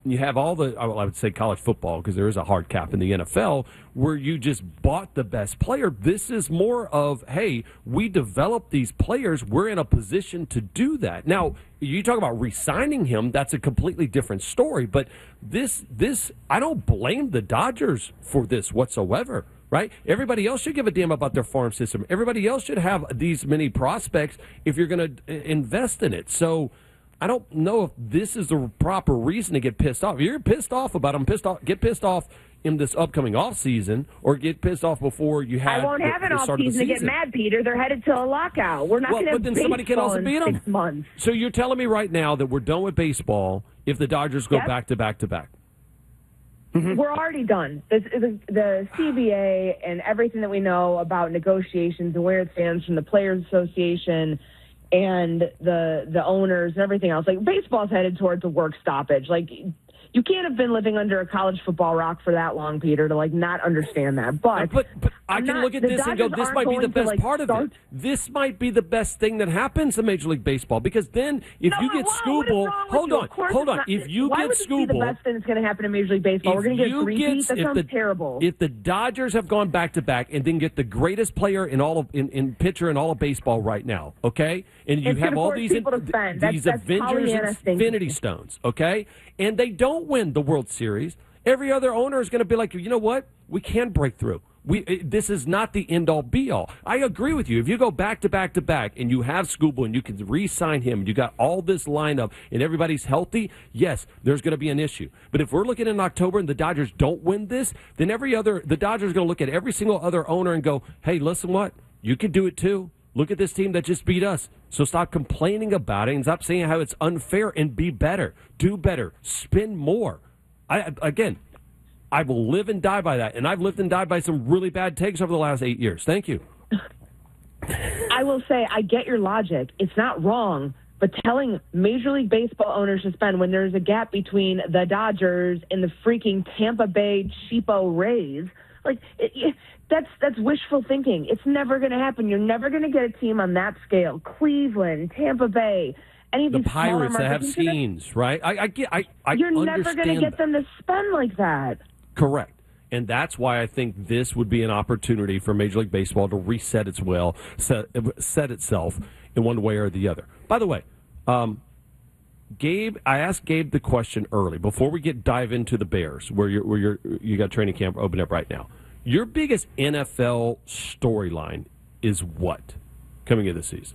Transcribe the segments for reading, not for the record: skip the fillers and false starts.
You have all the, I would say college football, because there is a hard cap in the NFL, where you just bought the best player. This is more of, hey, we developed these players. We're in a position to do that. Now, you talk about re-signing him, that's a completely different story. But this, I don't blame the Dodgers for this whatsoever. Right? Everybody else should give a damn about their farm system. Everybody else should have these many prospects if you're going to invest in it. So I don't know if this is the proper reason to get pissed off. If you're pissed off about them, get pissed off in this upcoming offseason, or get pissed off before you have. I won't have an offseason to get mad, Peter. They're headed to a lockout. We're not going to have then somebody can also beat them. 6 months. So you're telling me right now that we're done with baseball if the Dodgers go back to back to back? Mm-hmm. We're already done. The CBA and everything that we know about negotiations and where it stands from the Players Association and the owners and everything else. Like, baseball's headed towards a work stoppage. Like, you can't have been living under a college football rock for that long, Peter, to not understand that. But I can look at this and go, this might be the best part of it. This might be the best thing that happens in Major League Baseball, because then if you get Skubal, hold on. If you get Skubal, the best thing that's going to happen in Major League Baseball, we're going to get a repeat. That sounds terrible. If the Dodgers have gone back to back and then get the greatest player in pitcher in all of baseball right now, okay, and you have all these Avengers Infinity Stones, okay, and they don't win the World Series, every other owner is going to be like, you know what? We can break through. This is not the end-all, be-all. I agree with you. If you go back to back to back and you have Skubal and you can re-sign him, and you got all this lineup and everybody's healthy, yes, there's going to be an issue. But if we're looking in October and the Dodgers don't win this, then the Dodgers are going to look at every single other owner and go, hey, listen what? You can do it too. Look at this team that just beat us. So stop complaining about it and stop saying how it's unfair, and be better. Do better. Spend more. I will live and die by that. And I've lived and died by some really bad takes over the last 8 years. Thank you. I will say, I get your logic. It's not wrong. But telling Major League Baseball owners to spend when there's a gap between the Dodgers and the freaking Tampa Bay cheapo Rays, that's wishful thinking. It's never going to happen. You're never going to get a team on that scale. Cleveland, Tampa Bay, any of the these Pirates that have Skeens, right? You're never going to get them to spend like that. Correct. And that's why I think this would be an opportunity for Major League Baseball to reset set itself in one way or the other. By the way, Gabe, I asked Gabe the question early before we dive into the Bears, where you got training camp open up right now. Your biggest NFL storyline is what coming into the season?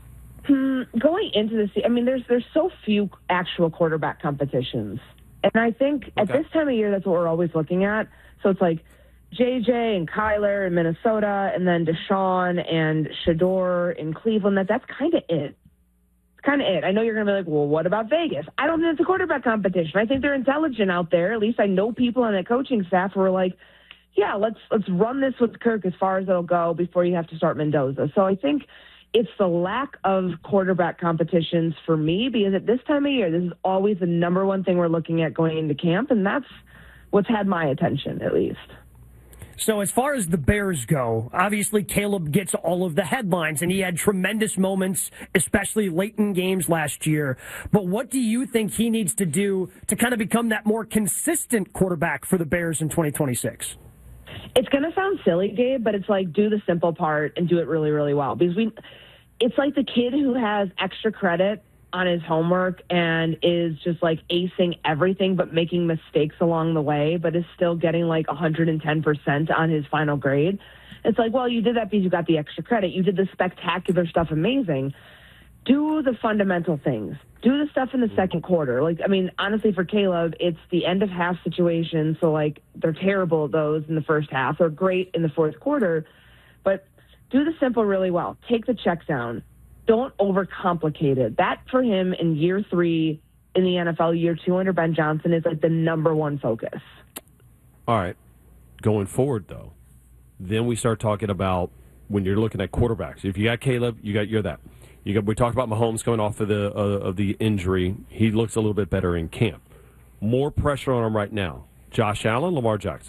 Going into the season, I mean, there's so few actual quarterback competitions. And I think at this time of year, that's what we're always looking at. So it's like JJ and Kyler in Minnesota, and then Deshaun and Shador in Cleveland. That's kind of it. It's kind of it. I know you're going to be like, well, what about Vegas? I don't think it's a quarterback competition. I think they're intelligent out there. At least I know people on the coaching staff who are like, yeah, let's run this with Kirk as far as it'll go before you have to start Mendoza. So I think it's the lack of quarterback competitions for me, because at this time of year, this is always the number one thing we're looking at going into camp, and that's what's had my attention, at least. So as far as the Bears go, obviously Caleb gets all of the headlines, and he had tremendous moments, especially late in games last year. But what do you think he needs to do to kind of become that more consistent quarterback for the Bears in 2026? It's going to sound silly, Gabe, but it's like, do the simple part and do it really, really well. Because it's like the kid who has extra credit on his homework and is just like acing everything but making mistakes along the way, but is still getting like 110% on his final grade. It's like, well, you did that because you got the extra credit. You did the spectacular stuff amazing. Do the fundamental things. Do the stuff in the second quarter. Like, I mean, honestly, for Caleb, it's the end of half situation. So, like, they're terrible at those in the first half. They're great in the fourth quarter. But do the simple really well. Take the check down. Don't overcomplicate it. That, for him, in year 3 in the NFL, year 2 under Ben Johnson, is like the number one focus. All right. Going forward, though, then we start talking about when you're looking at quarterbacks. If you got Caleb, you're that. We talked about Mahomes coming off of the injury. He looks a little bit better in camp. More pressure on him right now. Josh Allen, Lamar Jackson.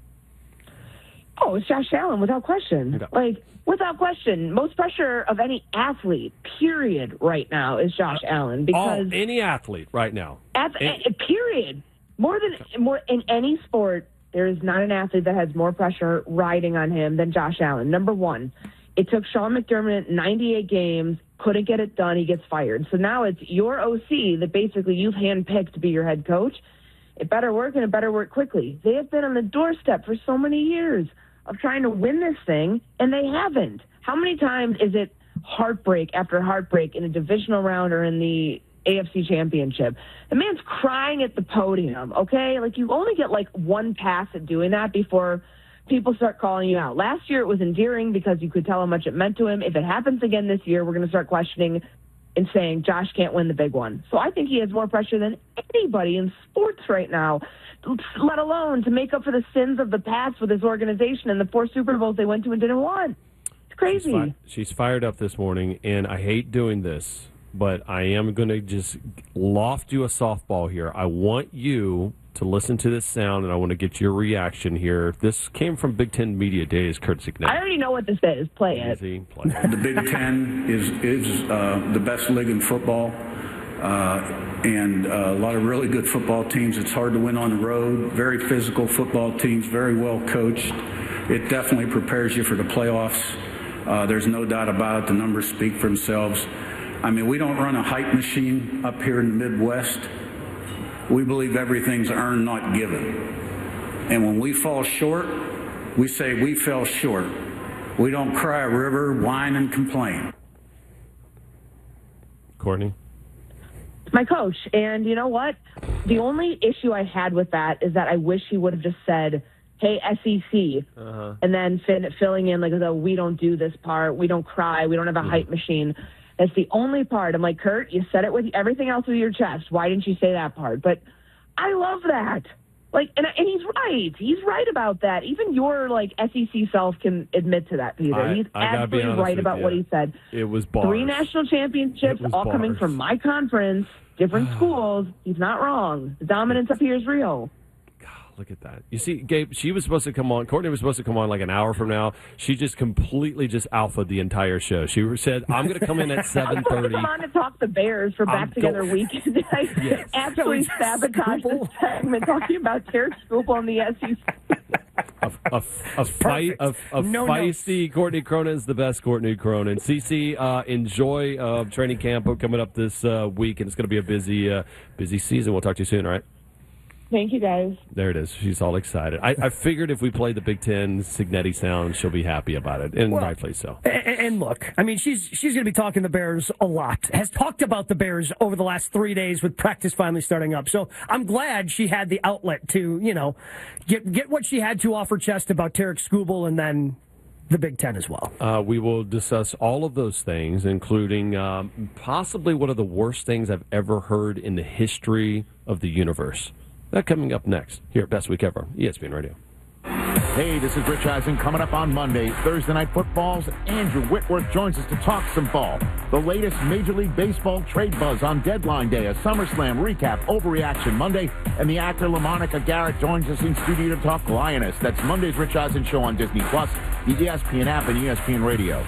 Oh, it's Josh Allen, without question. Okay. Like, without question. Most pressure of any athlete, period, right now is Josh Allen. Because any athlete right now. Period. More in any sport, there is not an athlete that has more pressure riding on him than Josh Allen. Number one, it took Sean McDermott 98 games, couldn't get it done, he gets fired. So now it's your OC that basically you've handpicked to be your head coach. It better work, and it better work quickly. They have been on the doorstep for so many years of trying to win this thing, and they haven't. How many times is it heartbreak after heartbreak in a divisional round or in the AFC Championship? The man's crying at the podium, okay? Like, you only get, like, one pass at doing that before people start calling you out. Last year it was endearing because you could tell how much it meant to him. If it happens again this year, we're going to start questioning and saying Josh can't win the big one. So I think he has more pressure than anybody in sports right now, let alone to make up for the sins of the past with his organization and the 4 Super Bowls they went to and didn't win. It's crazy. She's fired up this morning, and I hate doing this, but I am going to just loft you a softball here. I want you to listen to this sound, and I want to get your reaction here. This came from Big Ten Media Days, Kurt Signet. I already know what this is. Play it. Easy, play it. The Big Ten is the best league in football, and a lot of really good football teams. It's hard to win on the road. Very physical football teams, very well coached. It definitely prepares you for the playoffs. There's no doubt about it. The numbers speak for themselves. I mean, we don't run a hype machine up here in the Midwest. We believe everything's earned, not given. And when we fall short, we say we fell short. We don't cry a river, whine, and complain. Courtney? My coach. And you know what? The only issue I had with that is that I wish he would have just said, hey, SEC, and then filling in like, oh, we don't do this part. We don't cry. We don't have a hype machine. That's the only part. I'm like, Kurt, you said it with everything else with your chest. Why didn't you say that part? But I love that. Like, and he's right. He's right about that. Even your, like, SEC self can admit to that, Peter. He's absolutely right about what he said. It was bars. 3 national championships, all coming from my conference, different schools. He's not wrong. The dominance up here is real. Look at that. You see, Gabe, she was supposed to come on. Courtney was supposed to come on like an hour from now. She just completely just alphaed the entire show. She said, I'm going to come in at 7:30. I'm supposed to come on to talk the Bears for Back Together Weekend. I actually sabotaged the segment talking about Derek Scoopel and the SEC. A feisty Courtney Cronin is the best Courtney Cronin. CC, enjoy training camp coming up this week, and it's going to be a busy season. We'll talk to you soon, all right? Thank you, guys. There it is. She's all excited. I figured if we played the Big Ten Signetti sound, she'll be happy about it, and rightfully so. And look, I mean, she's going to be talking the Bears a lot. Has talked about the Bears over the last 3 days with practice finally starting up. So I'm glad she had the outlet to, get what she had to off her chest about Tarek Skubal and then the Big Ten as well. We will discuss all of those things, including possibly one of the worst things I've ever heard in the history of the universe. That coming up next here at Best Week Ever, ESPN Radio. Hey, this is Rich Eisen. Coming up on Monday, Thursday Night Football's Andrew Whitworth joins us to talk some ball. The latest Major League Baseball trade buzz on deadline day, a SummerSlam recap, Overreaction Monday, and the actor LaMonica Garrett joins us in studio to talk Lioness. That's Monday's Rich Eisen Show on Disney+, the ESPN app, and ESPN Radio.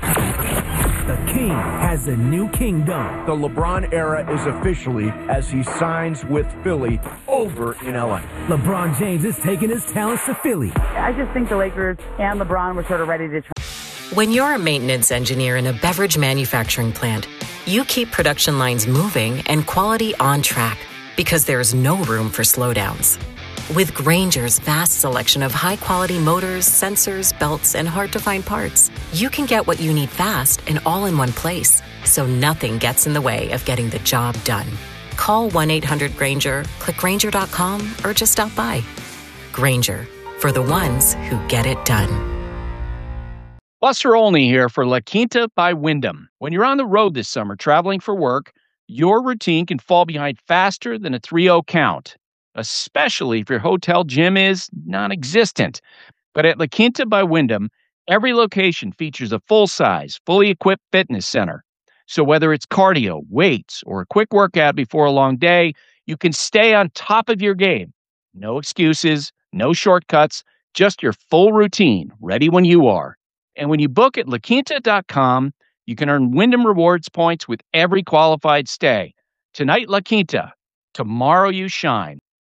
The King has a new kingdom. The LeBron era is officially as he signs with Philly over in LA. LeBron James is taking his talents to Philly. I just think the Lakers and LeBron were sort of ready to try. When you're a maintenance engineer in a beverage manufacturing plant, you keep production lines moving and quality on track because there's no room for slowdowns. With Grainger's vast selection of high-quality motors, sensors, belts, and hard-to-find parts, you can get what you need fast and all in one place, so nothing gets in the way of getting the job done. Call 1-800-GRAINGER, click Grainger.com, or just stop by. Grainger, for the ones who get it done. Buster Olney here for La Quinta by Wyndham. When you're on the road this summer traveling for work, your routine can fall behind faster than a 3-0 count, especially if your hotel gym is non-existent. But at La Quinta by Wyndham, every location features a full-size, fully equipped fitness center. So whether it's cardio, weights, or a quick workout before a long day, you can stay on top of your game. No excuses, no shortcuts, just your full routine, ready when you are. And when you book at LaQuinta.com, you can earn Wyndham Rewards points with every qualified stay. Tonight, La Quinta. Tomorrow, you shine.